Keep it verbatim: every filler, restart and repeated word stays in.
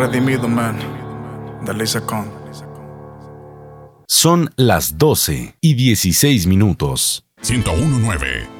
redimido, man. De Lisa Con. Son las doce y dieciséis minutos. ciento uno punto nueve